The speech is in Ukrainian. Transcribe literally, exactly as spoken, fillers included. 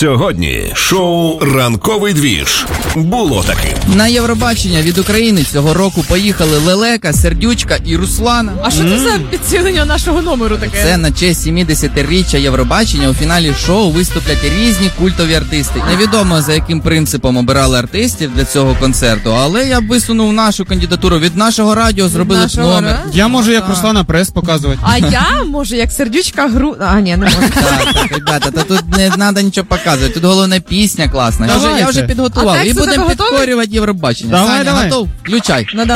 Сьогодні шоу «Ранковий двіж» було таким. На Євробачення від України цього року поїхали Лелека, Сердючка і Руслана. А що це за підсилення нашого номеру таке? Це на честь сімдесятиріччя Євробачення у фіналі шоу виступлять різні культові артисти. Невідомо, за яким принципом обирали артистів для цього концерту, але я б висунув нашу кандидатуру. Від нашого радіо зробили б нашого номер. радіо? Я можу як Руслана Прес показувати. А я, може, як Сердючка гру... А, ні, не можу. Так, так, ребята, та тут не треба нічого показувати. Тут головне пісня класна. Я вже, я вже Давайте. підготував. А І текст у будемо тебе готовий? підкорювати Євробачення. Давай, Саня, давай. готов? Включай. Ну,